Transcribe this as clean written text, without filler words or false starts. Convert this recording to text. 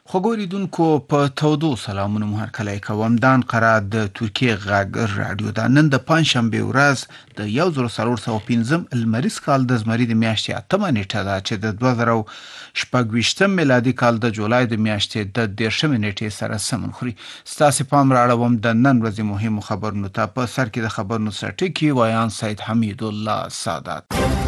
خوږو لیدونکو په تودو سلامونو مو هرکلی کوم. دا انقره د ترکیې غږ رادیو ده. نن د پنجشنبې ورځ د 1405 لمریز کال د زمري د میاشتې 8مه نیټه ده چې د 2026 میلادي کال د جولای د میاشتې د 13مه نیټې سره سمون خوري. ستاسو پام راړوم د نن ورځې مهمو خبرونو ته. په سر کې د خبرونو سرټکی وایان سید حمید الله سادات.